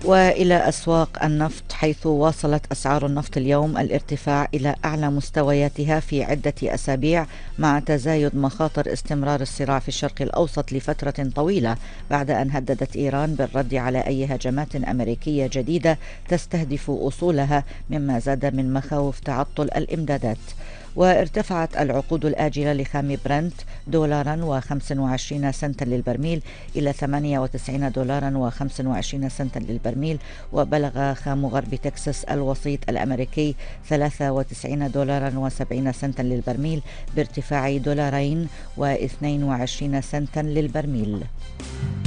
وإلى أسواق النفط، حيث واصلت أسعار النفط اليوم الارتفاع إلى أعلى مستوياتها في عدة أسابيع، مع تزايد مخاطر استمرار الصراع في الشرق الأوسط لفترة طويلة، بعد أن هددت إيران بالرد على أي هجمات أمريكية جديدة تستهدف أصولها، مما زاد من مخاوف تعطل الإمدادات. وارتفعت العقود الآجلة لخام برنت $25 للبرميل إلى $98.25 للبرميل، وبلغ خام غرب تكساس الوسيط الأمريكي $93.70 للبرميل، بارتفاع $2.22 للبرميل.